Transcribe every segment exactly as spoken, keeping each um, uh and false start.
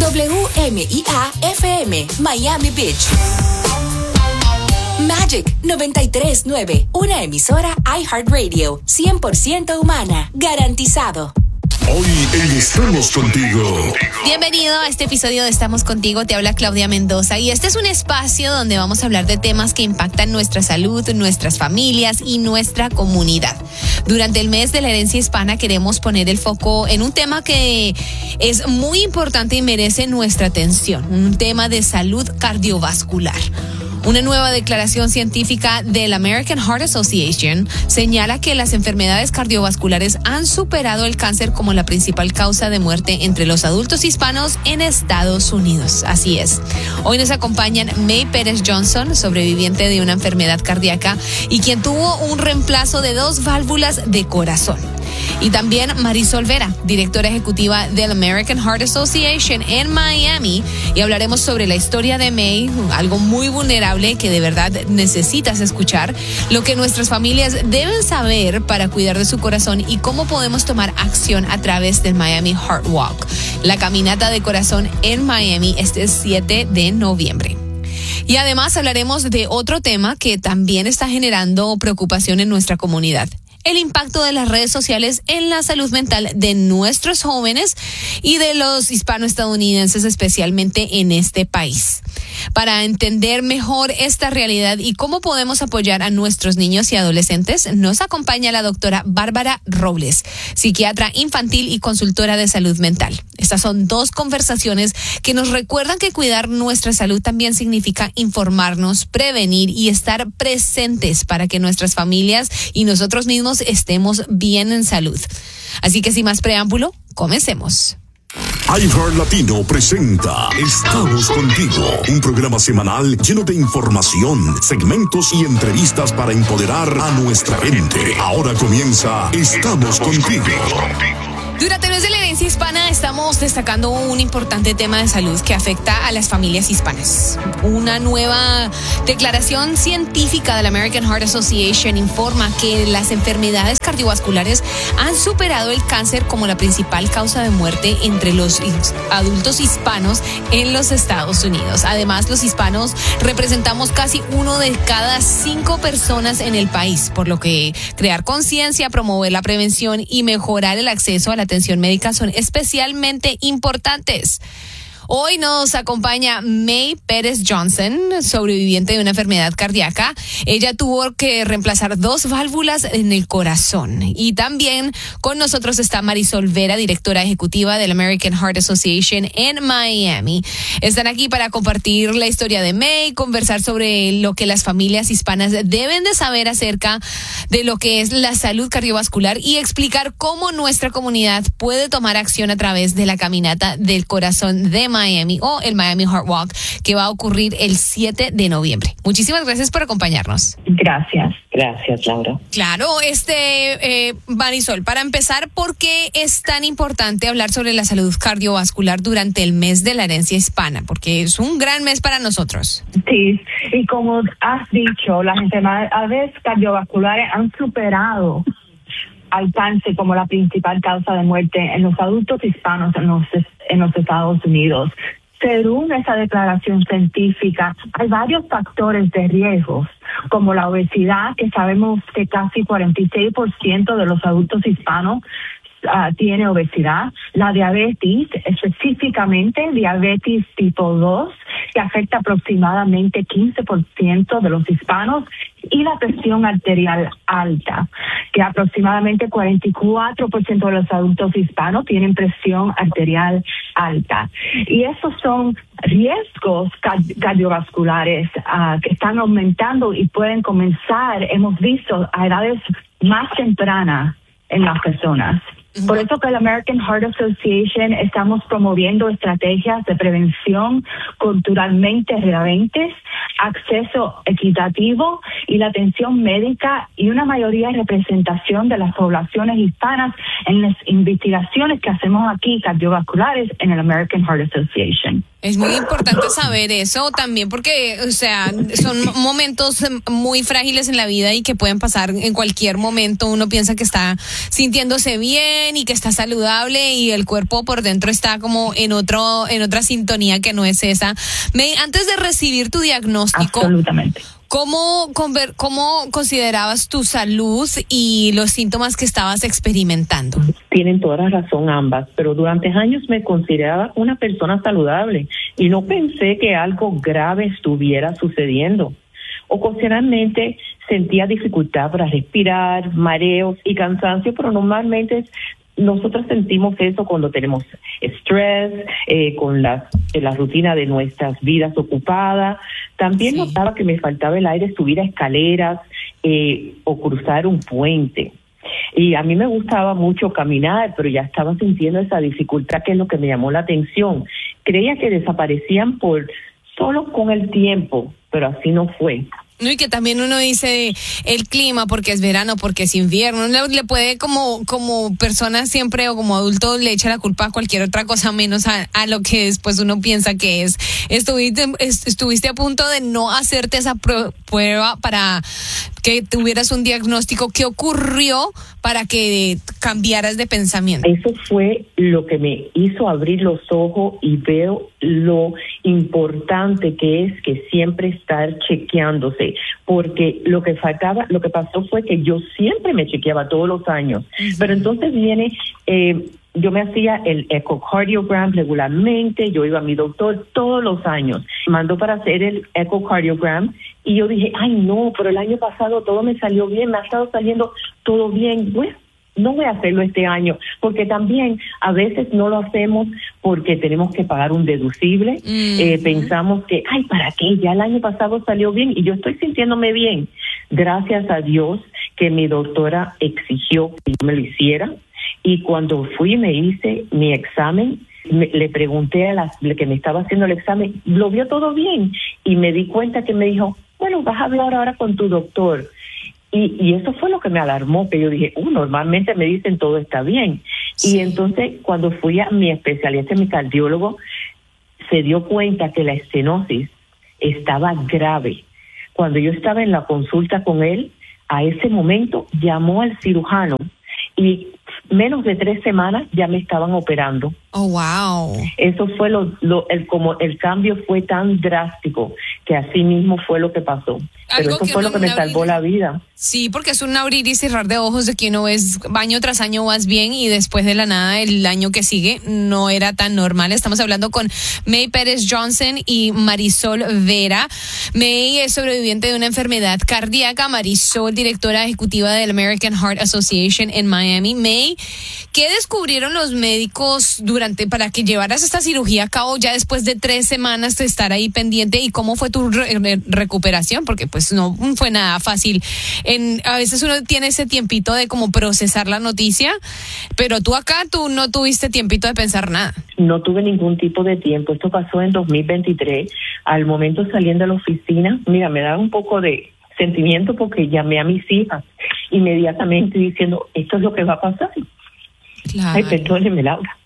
W M I A F M, Miami Beach. Magic noventa y tres punto nueve, una emisora iHeartRadio, cien por ciento humana, garantizado. Hoy en Estamos Contigo. Bienvenido a este episodio de Estamos Contigo, te habla Claudia Mendoza y este es un espacio donde vamos a hablar de temas que impactan nuestra salud, nuestras familias y nuestra comunidad. Durante el mes de la herencia hispana queremos poner el foco en un tema que es muy importante y merece nuestra atención, un tema de salud cardiovascular. Una nueva declaración científica del American Heart Association señala que las enfermedades cardiovasculares han superado el cáncer como la principal causa de muerte entre los adultos hispanos en Estados Unidos. Así es. Hoy nos acompañan May Pérez Johnson, sobreviviente de una enfermedad cardíaca y quien tuvo un reemplazo de dos válvulas de corazón. Y también Marisol Vera, directora ejecutiva del American Heart Association en Miami, y hablaremos sobre la historia de May, algo muy vulnerable que de verdad necesitas escuchar, lo que nuestras familias deben saber para cuidar de su corazón y cómo podemos tomar acción a través del Miami Heart Walk, la caminata de corazón en Miami este siete de noviembre. Y además hablaremos de otro tema que también está generando preocupación en nuestra comunidad: el impacto de las redes sociales en la salud mental de nuestros jóvenes y de los hispanoestadounidenses, especialmente en este país. Para entender mejor esta realidad y cómo podemos apoyar a nuestros niños y adolescentes, nos acompaña la doctora Bárbara Robles, psiquiatra infantil y consultora de salud mental. Estas son dos conversaciones que nos recuerdan que cuidar nuestra salud también significa informarnos, prevenir y estar presentes para que nuestras familias y nosotros mismos estemos bien en salud. Así que sin más preámbulo, comencemos. iHeart Latino presenta Estamos Contigo, un programa semanal lleno de información, segmentos y entrevistas para empoderar a nuestra gente. Ahora comienza Estamos Contigo. Durante el mes de la herencia hispana estamos destacando un importante tema de salud que afecta a las familias hispanas. Una nueva declaración científica de la American Heart Association informa que las enfermedades cardiovasculares han superado el cáncer como la principal causa de muerte entre los adultos hispanos en los Estados Unidos. Además, los hispanos representamos casi uno de cada cinco personas en el país, por lo que crear conciencia, promover la prevención y mejorar el acceso a la atención médica son especialmente importantes. Hoy nos acompaña May Pérez Johnson, sobreviviente de una enfermedad cardíaca. Ella tuvo que reemplazar dos válvulas en el corazón. Y también con nosotros está Marisol Vera, directora ejecutiva del American Heart Association en Miami. Están aquí para compartir la historia de May, conversar sobre lo que las familias hispanas deben de saber acerca de lo que es la salud cardiovascular y explicar cómo nuestra comunidad puede tomar acción a través de la caminata del corazón de Miami o el Miami Heart Walk, que va a ocurrir el siete de noviembre. Muchísimas gracias por acompañarnos. Gracias. Gracias, Laura. Claro, este, eh, Marisol, para empezar, ¿por qué es tan importante hablar sobre la salud cardiovascular durante el mes de la herencia hispana? Porque es un gran mes para nosotros. Sí, y como has dicho, las enfermedades cardiovasculares han superado al cáncer como la principal causa de muerte en los adultos hispanos en los, en los Estados Unidos. Según esa declaración científica, hay varios factores de riesgo, como la obesidad, que sabemos que casi cuarenta y seis por ciento de los adultos hispanos Uh, tiene obesidad, la diabetes, específicamente diabetes tipo dos, que afecta aproximadamente quince por ciento de los hispanos, y la presión arterial alta, que aproximadamente cuarenta y cuatro por ciento de los adultos hispanos tienen presión arterial alta. Y esos son riesgos cardiovasculares uh, que están aumentando y pueden comenzar, hemos visto, a edades más tempranas en las personas. Por eso que la American Heart Association estamos promoviendo estrategias de prevención culturalmente relevantes, acceso equitativo y la atención médica y una mayoría de representación de las poblaciones hispanas en las investigaciones que hacemos aquí cardiovasculares en el American Heart Association. Es muy importante saber eso también porque, o sea, son momentos muy frágiles en la vida y que pueden pasar en cualquier momento. Uno piensa que está sintiéndose bien y que está saludable y el cuerpo por dentro está como en otro, en otra sintonía que no es esa. May, antes de recibir tu diagnóstico, absolutamente. ¿Cómo, ¿Cómo considerabas tu salud y los síntomas que estabas experimentando? Tienen toda la razón ambas, pero durante años me consideraba una persona saludable y no pensé que algo grave estuviera sucediendo. Ocasionalmente sentía dificultad para respirar, mareos y cansancio, pero normalmente nosotros sentimos eso cuando tenemos estrés, eh, con la, la rutina de nuestras vidas ocupadas. También sí. Notaba que me faltaba el aire, subir a escaleras eh, o cruzar un puente. Y a mí me gustaba mucho caminar, pero ya estaba sintiendo esa dificultad, que es lo que me llamó la atención. Creía que desaparecían por solo con el tiempo, pero así no fue. No, y que también uno dice el clima, porque es verano, porque es invierno, le, le puede como como persona siempre o como adulto le echa la culpa a cualquier otra cosa menos a, a lo que después uno piensa que es. Estuviste, estuviste a punto de no hacerte esa prueba para que tuvieras un diagnóstico. ¿Qué ocurrió para que cambiaras de pensamiento? Eso fue lo que me hizo abrir los ojos y veo lo importante que es que siempre estar chequeándose, porque lo que faltaba, lo que pasó fue que yo siempre me chequeaba todos los años, uh-huh. Pero entonces viene, eh, yo me hacía el echocardiogram regularmente, yo iba a mi doctor todos los años, mandó para hacer el echocardiogram y yo dije, ay no, pero el año pasado todo me salió bien, me ha estado saliendo todo bien, bueno, no voy a hacerlo este año, porque también a veces no lo hacemos porque tenemos que pagar un deducible, mm-hmm. eh, pensamos que, ay, ¿para qué? Ya el año pasado salió bien y yo estoy sintiéndome bien. Gracias a Dios que mi doctora exigió que yo me lo hiciera, y cuando fui y me hice mi examen, me, le pregunté a la que me estaba haciendo el examen, lo vio todo bien, y me di cuenta que me dijo, bueno, vas a hablar ahora con tu doctor. Y, y eso fue lo que me alarmó, que yo dije, uh, normalmente me dicen todo está bien. Sí. Y entonces cuando fui a mi especialista, mi cardiólogo, se dio cuenta que la estenosis estaba grave. Cuando yo estaba en la consulta con él, a ese momento llamó al cirujano y menos de tres semanas ya me estaban operando. Oh, wow. Eso fue lo, lo el como el cambio fue tan drástico que así mismo fue lo que pasó. Pero Algo eso que fue lo que me salvó abrir, la vida. Sí, porque es un abrir y cerrar de ojos de que uno ves año tras año vas bien y después de la nada el año que sigue no era tan normal. Estamos hablando con May Pérez Johnson y Marisol Vera. May es sobreviviente de una enfermedad cardíaca. Marisol, directora ejecutiva del American Heart Association en Miami. May, ¿qué descubrieron los médicos durante para que llevaras esta cirugía a cabo ya después de tres semanas de estar ahí pendiente? ¿Y cómo fue tu re- re- recuperación? Porque pues no fue nada fácil. En, a veces uno tiene ese tiempito de como procesar la noticia, pero tú acá tú no tuviste tiempito de pensar nada. No tuve ningún tipo de tiempo. Esto pasó en dos mil veintitrés. Al momento saliendo de la oficina, mira, me da un poco de sentimiento porque llamé a mis hijas inmediatamente diciendo, esto es lo que va a pasar. Claro. Ay, perdóneme, Laura.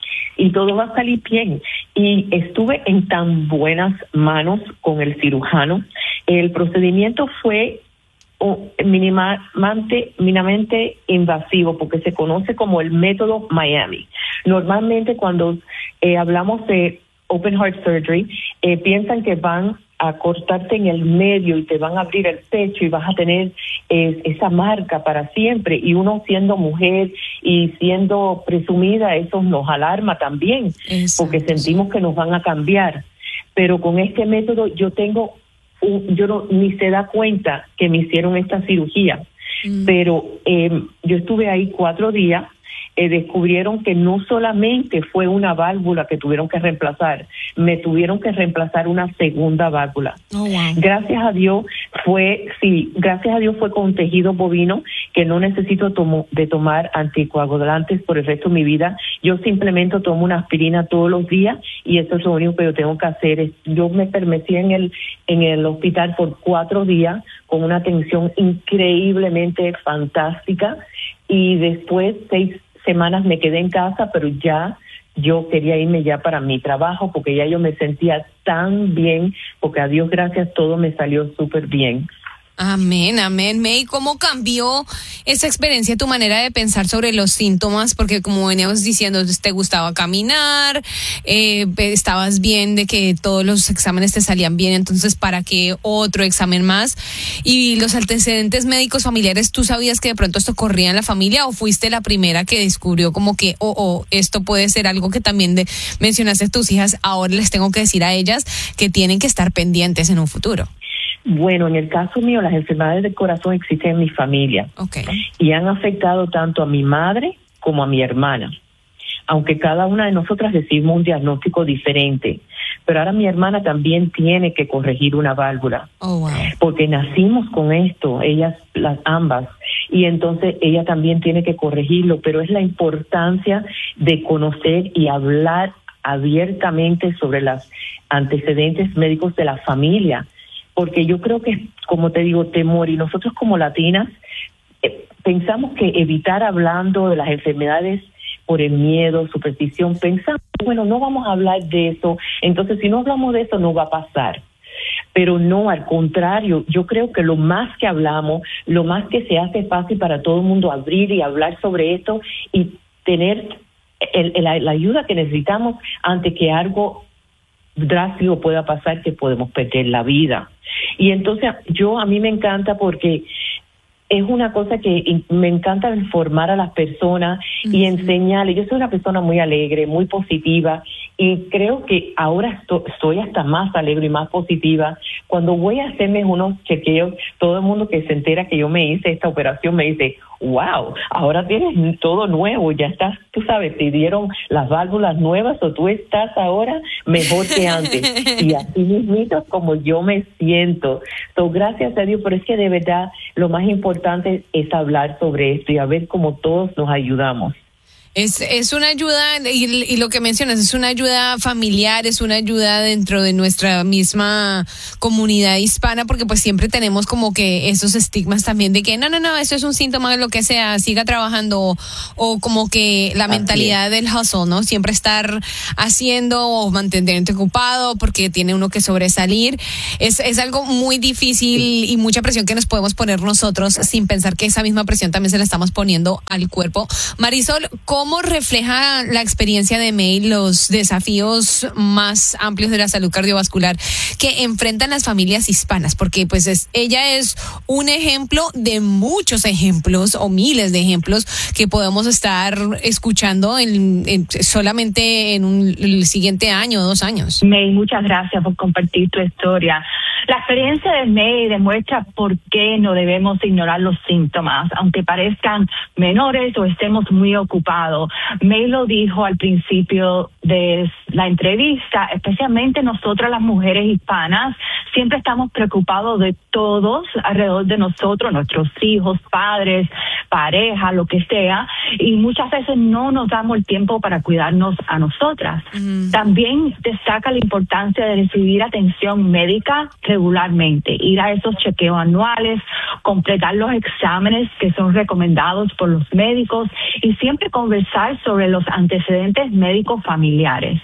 Y todo va a salir bien. Y estuve en tan buenas manos con el cirujano. El procedimiento fue oh, minimamente, minimamente invasivo porque se conoce como el método Miami. Normalmente cuando eh, hablamos de Open Heart Surgery, eh, piensan que van a cortarte en el medio y te van a abrir el pecho y vas a tener eh, esa marca para siempre. Y uno siendo mujer y siendo presumida, eso nos alarma también. Exacto. Porque sentimos que nos van a cambiar. Pero con este método yo tengo, un, yo no, ni se da cuenta que me hicieron esta cirugía. Mm. Pero eh, yo estuve ahí cuatro días. Eh, descubrieron que no solamente fue una válvula que tuvieron que reemplazar, me tuvieron que reemplazar una segunda válvula. Oh, wow. Gracias a Dios fue, sí, gracias a Dios fue con tejido bovino, que no necesito tomo, de tomar anticoagulantes por el resto de mi vida. Yo simplemente tomo una aspirina todos los días y eso es lo único que yo tengo que hacer. Yo me permanecí en el, en el hospital por cuatro días con una atención increíblemente fantástica y después seis semanas me quedé en casa, pero ya yo quería irme ya para mi trabajo porque ya yo me sentía tan bien, porque a Dios gracias todo me salió súper bien. Amén, amén. May, ¿cómo cambió esa experiencia tu manera de pensar sobre los síntomas? Porque como veníamos diciendo, te gustaba caminar, eh, estabas bien de que todos los exámenes te salían bien, entonces ¿para qué otro examen más? Y los antecedentes médicos familiares, ¿tú sabías que de pronto esto corría en la familia o fuiste la primera que descubrió como que, oh, oh, esto puede ser algo que también de, mencionaste a tus hijas, ahora les tengo que decir a ellas que tienen que estar pendientes en un futuro? Bueno, en el caso mío, las enfermedades del corazón existen en mi familia. Okay. Y han afectado tanto a mi madre como a mi hermana. Aunque cada una de nosotras recibimos un diagnóstico diferente. Pero ahora mi hermana también tiene que corregir una válvula. Oh, wow. Porque nacimos con esto, ellas, las ambas. Y entonces ella también tiene que corregirlo. Pero es la importancia de conocer y hablar abiertamente sobre los antecedentes médicos de la familia. Porque yo creo que, como te digo, temor, y nosotros como latinas eh, pensamos que evitar hablando de las enfermedades por el miedo, superstición, pensamos, bueno, no vamos a hablar de eso, entonces si no hablamos de eso no va a pasar. Pero no, al contrario, yo creo que lo más que hablamos, lo más que se hace fácil para todo el mundo abrir y hablar sobre esto y tener el, el, la ayuda que necesitamos ante que algo drástico pueda pasar, que podemos perder la vida. Y entonces yo, a mí me encanta porque es una cosa que me encanta informar a las personas y uh-huh. enseñarles. Yo soy una persona muy alegre, muy positiva, y creo que ahora estoy, estoy hasta más alegre y más positiva. Cuando voy a hacerme unos chequeos, todo el mundo que se entera que yo me hice esta operación me dice, wow, ahora tienes todo nuevo, ya estás, tú sabes, te dieron las válvulas nuevas o tú estás ahora mejor que antes. Y así mismito como yo me siento. So, gracias a Dios, pero es que de verdad lo más importante es hablar sobre esto y a ver cómo todos nos ayudamos. Es, es una ayuda, y, y lo que mencionas, es una ayuda familiar, es una ayuda dentro de nuestra misma comunidad hispana, porque pues siempre tenemos como que esos estigmas también de que no, no, no, eso es un síntoma de lo que sea, siga trabajando, o, o como que la mentalidad del hustle, ¿no? Siempre estar haciendo o mantenerte ocupado porque tiene uno que sobresalir. Es, es algo muy difícil y mucha presión que nos podemos poner nosotros sin pensar que esa misma presión también se la estamos poniendo al cuerpo. Marisol, ¿cómo ¿Cómo refleja la experiencia de May los desafíos más amplios de la salud cardiovascular que enfrentan las familias hispanas? Porque pues es, ella es un ejemplo de muchos ejemplos o miles de ejemplos que podemos estar escuchando en, en, solamente en un, el siguiente año o dos años. May, muchas gracias por compartir tu historia. La experiencia de May demuestra por qué no debemos ignorar los síntomas, aunque parezcan menores o estemos muy ocupados. May lo dijo al principio de la entrevista, especialmente nosotras las mujeres hispanas, siempre estamos preocupados de todos alrededor de nosotros, nuestros hijos, padres, pareja, lo que sea, y muchas veces no nos damos el tiempo para cuidarnos a nosotras. Mm. También destaca la importancia de recibir atención médica regularmente, ir a esos chequeos anuales, completar los exámenes que son recomendados por los médicos y siempre conversar sobre los antecedentes médicos familiares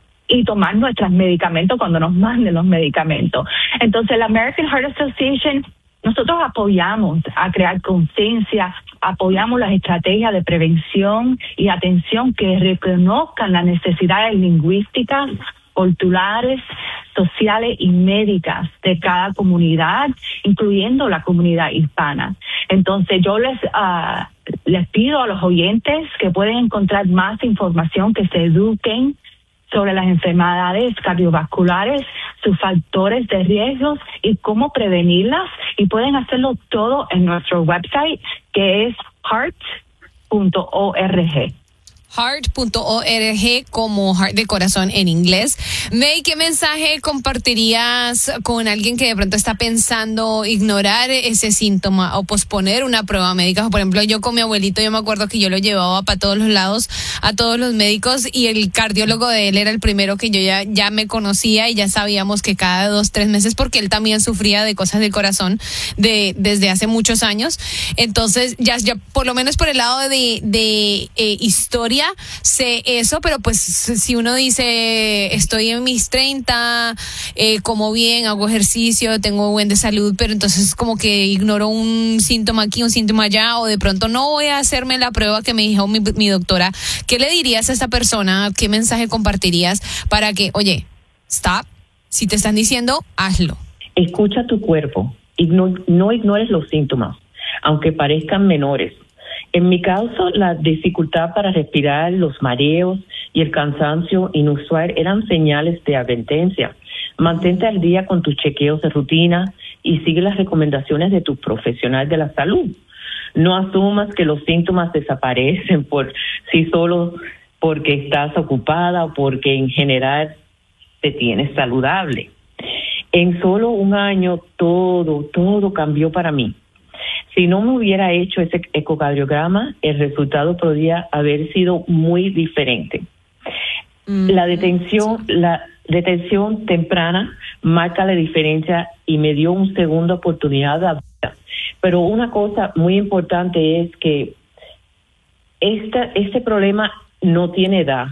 y tomar nuestros medicamentos cuando nos manden los medicamentos. Entonces, la American Heart Association, nosotros apoyamos a crear conciencia, apoyamos las estrategias de prevención y atención que reconozcan las necesidades lingüísticas, culturales, sociales y médicas de cada comunidad, incluyendo la comunidad hispana. Entonces, yo les uh, les pido a los oyentes que pueden encontrar más información, que se eduquen sobre las enfermedades cardiovasculares, sus factores de riesgos y cómo prevenirlas, y pueden hacerlo todo en nuestro website, que es heart punto org. heart punto org, como heart de corazón en inglés. May, ¿qué mensaje compartirías con alguien que de pronto está pensando ignorar ese síntoma o posponer una prueba médica? Por ejemplo, yo con mi abuelito, yo me acuerdo que yo lo llevaba para todos los lados, a todos los médicos, y el cardiólogo de él era el primero que yo ya, ya me conocía, y ya sabíamos que cada dos, tres meses, porque él también sufría de cosas del corazón de, desde hace muchos años. Entonces, ya, ya por lo menos por el lado de, de eh, historia, familia sé eso, pero pues si uno dice estoy en mis treinta, eh, como bien, hago ejercicio, tengo buen de salud, pero entonces como que ignoro un síntoma aquí, un síntoma allá, o de pronto no voy a hacerme la prueba que me dijo mi, mi doctora, ¿qué le dirías a esta persona? ¿Qué mensaje compartirías para que, oye, stop, si te están diciendo, hazlo? Escucha tu cuerpo, Igno- no ignores los síntomas, aunque parezcan menores. En mi caso, la dificultad para respirar, los mareos y el cansancio inusual eran señales de advertencia. Mantente al día con tus chequeos de rutina y sigue las recomendaciones de tu profesional de la salud. No asumas que los síntomas desaparecen por sí solos porque estás ocupada o porque en general te tienes saludable. En solo un año todo, todo cambió para mí. Si no me hubiera hecho ese ecocardiograma, el resultado podría haber sido muy diferente. Mm. La detención, la detención temprana marca la diferencia y me dio una segunda oportunidad de vida. Pero una cosa muy importante es que esta, este problema no tiene edad.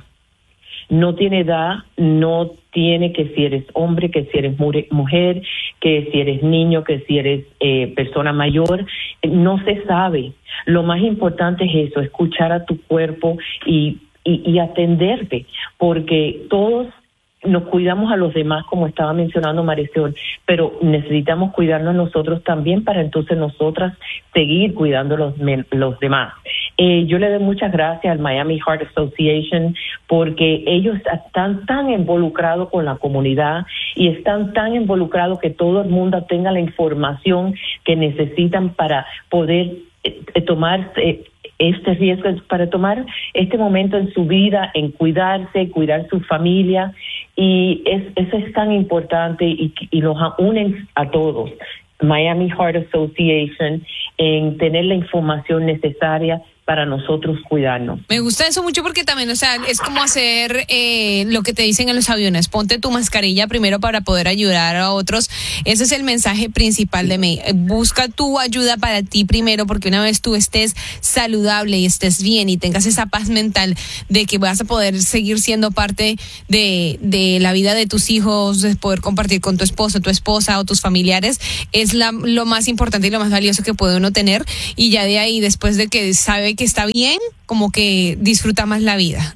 No tiene edad, no tiene que si eres hombre, que si eres mujer, que si eres niño, que si eres eh, persona mayor, no se sabe. Lo más importante es eso, escuchar a tu cuerpo y, y, y atenderte, porque todos nos cuidamos a los demás, como estaba mencionando Marisol, pero necesitamos cuidarnos nosotros también para entonces nosotras seguir cuidando los, los demás. Eh, yo le doy muchas gracias al Miami Heart Association porque ellos están tan involucrados con la comunidad y están tan involucrados que todo el mundo tenga la información que necesitan para poder eh, tomar eh, este riesgo, para tomar este momento en su vida, en cuidarse, cuidar su familia, y es, eso es tan importante y, y los unen a todos. Miami Heart Association, en tener la información necesaria para nosotros cuidarnos. Me gusta eso mucho porque también, o sea, es como hacer eh, lo que te dicen en los aviones, ponte tu mascarilla primero para poder ayudar a otros. Ese es el mensaje principal de mí. Busca tu ayuda para ti primero, porque una vez tú estés saludable y estés bien y tengas esa paz mental de que vas a poder seguir siendo parte de, de la vida de tus hijos, de poder compartir con tu esposo, tu esposa o tus familiares, es la, lo más importante y lo más valioso que puede uno tener. Y ya de ahí, después de que sabe que está bien, como que disfruta más la vida.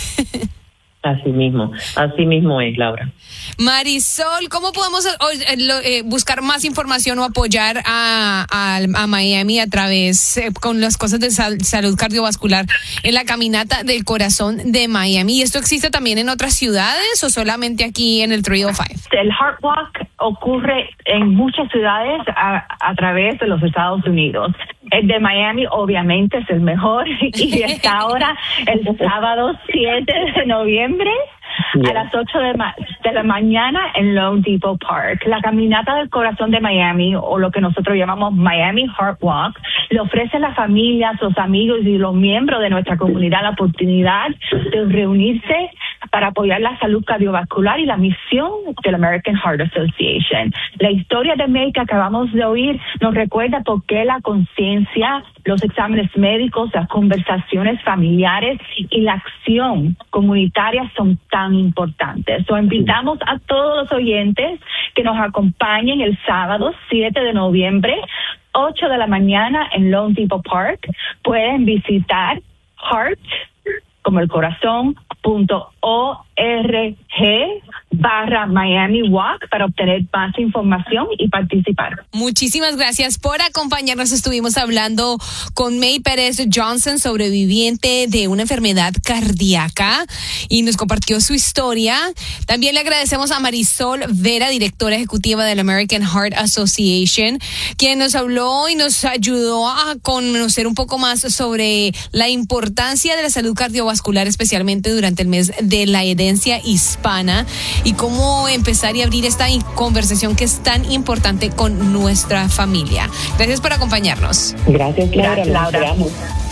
Así mismo, así mismo es, Laura. Marisol, ¿cómo podemos eh, buscar más información o apoyar a, a, a Miami a través, eh, con las cosas de sal, salud cardiovascular en la caminata del corazón de Miami? ¿Y esto existe también en otras ciudades o solamente aquí en el trescientos cinco? El Heart Walk ocurre en muchas ciudades a, a través de los Estados Unidos. El de Miami obviamente es el mejor y está ahora el sábado siete de noviembre a las ocho de, ma- de la mañana en Lone Depot Park. La caminata del corazón de Miami, o lo que nosotros llamamos Miami Heart Walk, le ofrece a las familias, los amigos y los miembros de nuestra comunidad la oportunidad de reunirse para apoyar la salud cardiovascular y la misión del American Heart Association. La historia de May que acabamos de oír nos recuerda por qué la conciencia, los exámenes médicos, las conversaciones familiares y la acción comunitaria son tan importantes. So, invitamos a todos los oyentes que nos acompañen el sábado siete de noviembre, ocho de la mañana en Lone Depot Park. Pueden visitar Heart, como el corazón, punto org barra Miami Walk para obtener más información y participar. Muchísimas gracias por acompañarnos. Estuvimos hablando con May Pérez Johnson, sobreviviente de una enfermedad cardíaca, y nos compartió su historia. También le agradecemos a Marisol Vera, directora ejecutiva del American Heart Association, quien nos habló y nos ayudó a conocer un poco más sobre la importancia de la salud cardiovascular, especialmente durante el mes de la herencia hispana, y cómo empezar y abrir esta conversación que es tan importante con nuestra familia. Gracias por acompañarnos. Gracias, Laura. Gracias, Laura.